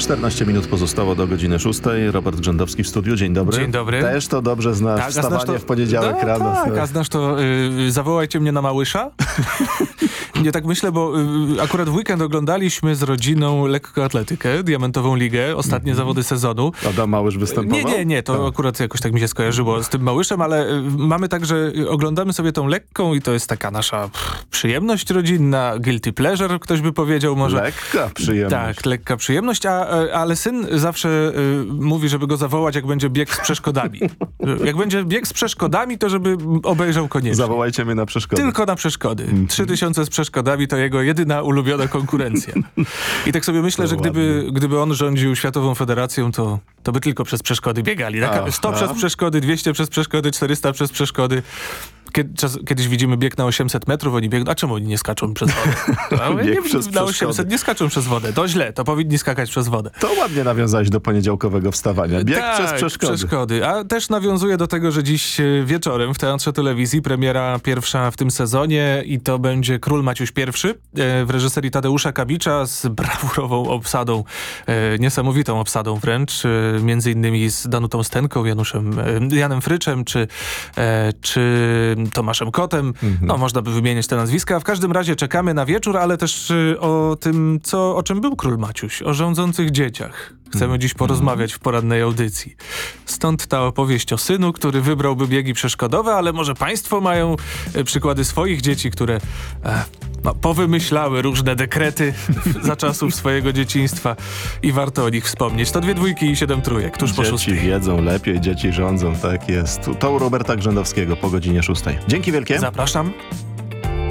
14 minut pozostało do godziny 6. Robert Grzędowski w studiu. Dzień dobry. Dzień dobry. Też to dobrze znasz. Tak, Wstawanie to, w poniedziałek rano. Tak, a znasz to zawołajcie mnie na Małysza? Nie tak myślę, bo akurat w weekend oglądaliśmy z rodziną lekkoatletykę, Diamentową Ligę, ostatnie zawody sezonu. Adam Małysz występował? Nie, to akurat jakoś tak mi się skojarzyło z tym Małyszem, ale mamy tak, że oglądamy sobie tą lekką i to jest taka nasza przyjemność rodzinna, guilty pleasure, ktoś by powiedział może. Lekka przyjemność. Tak, lekka przyjemność, ale syn zawsze mówi, żeby go zawołać, jak będzie bieg z przeszkodami. Jak będzie bieg z przeszkodami, to żeby obejrzał koniecznie. Zawołajcie mnie na przeszkody. Tylko na przeszkody. 3000 z przeszkodami to jego jedyna ulubiona konkurencja. I tak sobie myślę, że gdyby on rządził Światową Federacją, to by tylko przez przeszkody biegali. Tak? 100 przez przeszkody, 200 przez przeszkody, 400 przez przeszkody. Kiedyś widzimy bieg na 800 metrów, oni biegną. A czemu oni nie skaczą przez wodę? Na 800 nie skaczą przez wodę. To źle, to powinni skakać przez wodę. To ładnie nawiązałeś do poniedziałkowego wstawania. Bieg tak, przez przeszkody. A też nawiązuje do tego, że dziś wieczorem w Teatrze Telewizji premiera pierwsza w tym sezonie i to będzie Król Maciuś I w reżyserii Tadeusza Kabicza z brawurową obsadą, niesamowitą obsadą wręcz, między innymi z Danutą Stenką, Janem Fryczem czy Tomaszem Kotem. No, można by wymieniać te nazwiska. W każdym razie czekamy na wieczór, ale też o tym, o czym był Król Maciuś. O rządzących dzieciach. Chcemy dziś porozmawiać w porannej audycji. Stąd ta opowieść o synu, który wybrałby biegi przeszkodowe, ale może państwo mają przykłady swoich dzieci, które powymyślały różne dekrety za czasów swojego dzieciństwa i warto o nich wspomnieć. To 2 dwójki i 7 trójek, tuż po 6. Dzieci wiedzą lepiej, dzieci rządzą, tak jest. To u Roberta Grzędowskiego po godzinie 6. Dzięki wielkie. Zapraszam.